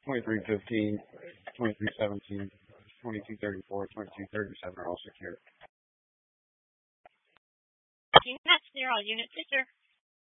2315, 2317, 2234, 2237 are all secure. That's near all units, yes, sir.